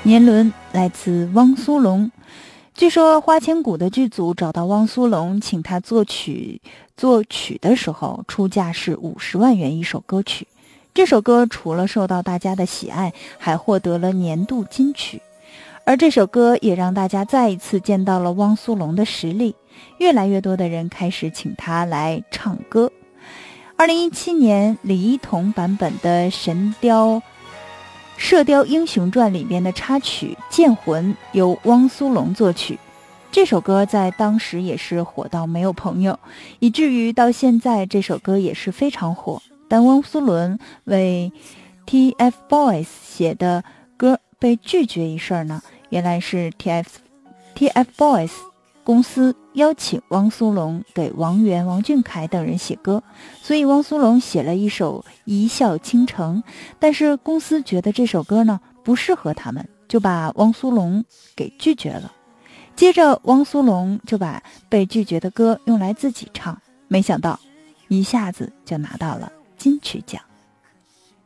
年轮来自汪苏泷。据说《花千骨》的剧组找到汪苏泷，请他作曲的时候，出价是50万元一首歌曲。这首歌除了受到大家的喜爱，还获得了年度金曲。而这首歌也让大家再一次见到了汪苏泷的实力，越来越多的人开始请他来唱歌。2017年，李一桐版本的射雕英雄传》里边的插曲《剑魂》由汪苏泷作曲，这首歌在当时也是火到没有朋友，以至于到现在这首歌也是非常火。但汪苏泷为 TFBOYS 写的歌被拒绝一事呢，原来是 TFBOYS 公司邀请汪苏泷给王源、王俊凯等人写歌，所以汪苏泷写了一首《一笑倾城》，但是公司觉得这首歌呢不适合他们，就把汪苏泷给拒绝了。接着汪苏泷就把被拒绝的歌用来自己唱，没想到一下子就拿到了金曲奖。